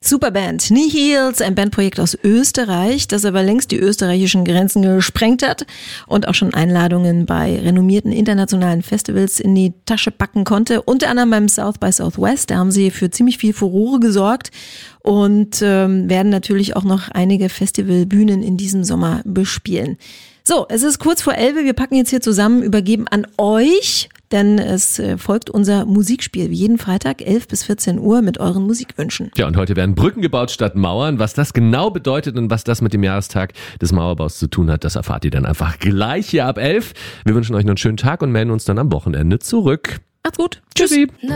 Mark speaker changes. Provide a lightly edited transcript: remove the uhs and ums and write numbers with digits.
Speaker 1: Superband Nihils, ein Bandprojekt aus Österreich, das aber längst die österreichischen Grenzen gesprengt hat und auch schon Einladungen bei renommierten internationalen Festivals in die Tasche packen konnte. Unter anderem beim South by Southwest, da haben sie für ziemlich viel Furore gesorgt und werden natürlich auch noch einige Festivalbühnen in diesem Sommer bespielen. So, es ist kurz vor 11, wir packen jetzt hier zusammen, übergeben an euch, denn es folgt unser Musikspiel, wie jeden Freitag 11 bis 14 Uhr mit euren Musikwünschen.
Speaker 2: Ja, und heute werden Brücken gebaut statt Mauern. Was das genau bedeutet und was das mit dem Jahrestag des Mauerbaus zu tun hat, das erfahrt ihr dann einfach gleich hier ab 11. Wir wünschen euch noch einen schönen Tag und melden uns dann am Wochenende zurück.
Speaker 1: Macht's gut.
Speaker 2: Tschüssi.